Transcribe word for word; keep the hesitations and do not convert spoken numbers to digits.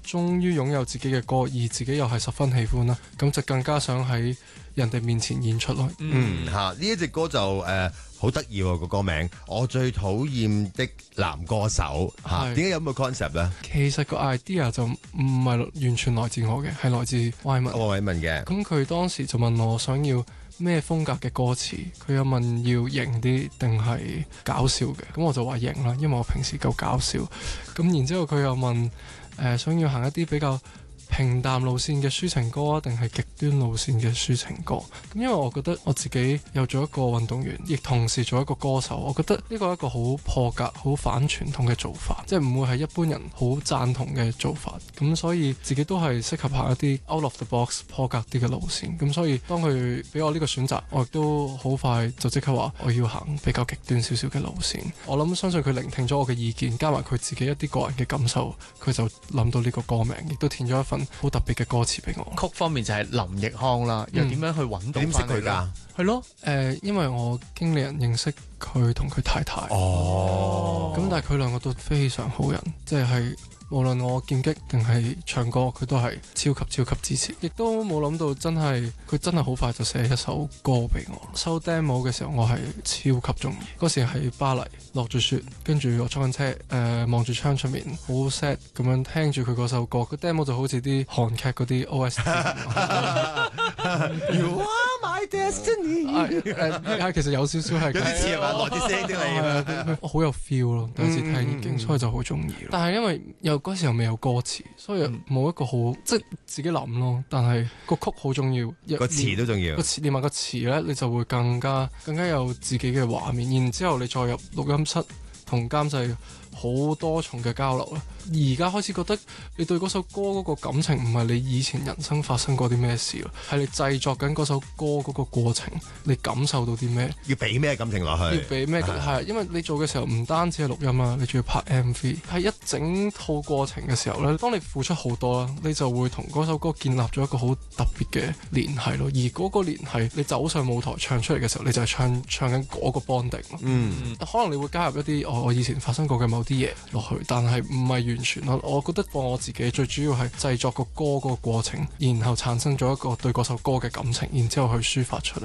終於擁有自己嘅歌，而自己又係十分喜歡啦，咁就更加想喺人哋面前演出咯。 嗯，嚇呢一隻歌就誒好得意喎個歌名，我最討厭的男歌手嚇，點解有咁嘅 concept 咧？ 其實個 idea 就唔係完全來自我嘅，係來自歪文。 黃偉文嘅。 咁佢當時就問我想要咩風格嘅歌詞，佢又問要型啲定係搞笑嘅，咁我就話型啦，因為我平時夠搞笑。咁然之後佢又問誒、呃、想要行一啲比較平淡路線嘅抒情歌啊，定係極端路線嘅抒情歌？咁因為我覺得我自己又做一個運動員，亦同時做一個歌手，我覺得呢個係一個好破格、好反傳統嘅做法，即係唔會係一般人好贊同嘅做法。咁所以自己都係適合行一啲 out of the box 破格啲嘅路線。咁所以當佢俾我呢個選擇，我亦都好快就即刻話我要行比較極端少少嘅路線。我諗相信佢聆聽咗我嘅意見，加埋佢自己一啲個人嘅感受，佢就諗到呢個歌名，亦都填咗一份好特別嘅歌詞俾我。 曲方面就係林奕匡啦，又點樣去揾到點識佢㗎？ 係咯，誒、呃，因為我經理人認識佢同佢太太。 哦， 咁但係佢兩個都非常好人，即係無論我劍擊定係唱歌，佢都係超級超級支持，亦都冇諗到真係佢真係好快就寫一首歌俾我。收 demo 嘅時候，我係超級中意。嗰時喺巴黎落住雪，跟住我坐緊車，誒望住窗出面，好 sad 咁樣聽住佢嗰首歌。個 demo 就好似啲韓劇嗰啲 O S T。 You are my destiny。 係其實有少少係有啲似係嘛，來啲聲啲嚟。 我好有 feel 咯，第一次聽已經，所以就好中意。但係因為又嗰時候未有歌詞，所以冇一個好即係自己諗咯。但係個曲好重要， 個詞都重要。 個詞連埋個詞咧，你就會更加更加有自己嘅畫面。然之後你再入錄音室同監製好多重嘅交流啦。而家開始覺得你對嗰首歌嗰個感情唔係你以前人生發生過啲咩事咯，係你製作緊嗰首歌嗰個過程，你感受到啲咩？ 要俾咩感情落去？ 要俾咩？係因為你做嘅時候唔單止係錄音啦，你仲要拍 M V， 係一整套過程嘅時候咧，當你付出好多啦，你就會同嗰首歌建立咗一個好特別嘅聯繫咯。而嗰個聯繫，你走上舞台唱出嚟嘅時候，你就係唱唱緊嗰個 bonding 咯。嗯，可能你會加入一啲我我以前發生過嘅某啲嘢落去，但係唔係完全咯。我覺得放我自己最主要係製作個歌嗰個過程，然後產生咗一個對嗰首歌嘅感情，然之後去抒發出嚟。